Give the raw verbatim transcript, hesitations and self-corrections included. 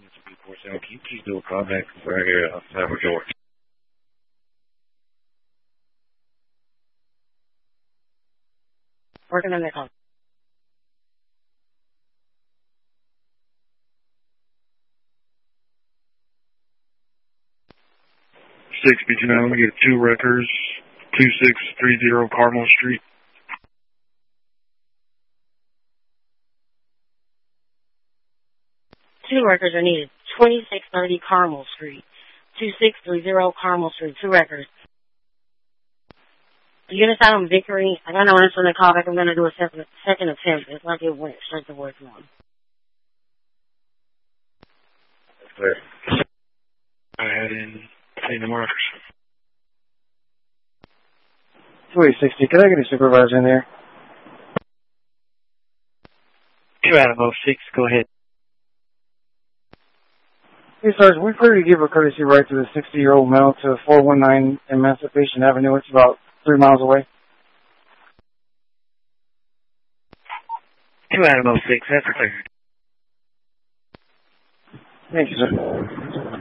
Can you please do a callback right here outside the door? Working on that call. six B two nine, we get two records, two six three zero Cardinal Street. Two records are needed. twenty-six thirty Carmel Street. two six three zero Carmel Street. Two records. You gonna sound Vickery? I don't know when it's on the callback. I'm gonna do a second, second attempt. It's like it went straight to voicemail. That's clear. I had in in the markers. two eight sixty, can I get a supervisor in there? two out of oh six, go ahead. Hey, Sergeant, we've heard you give a courtesy ride to the sixty-year-old male to four one nine Emancipation Avenue. It's about three miles away. two out of oh six, that's clear. Thank you, sir.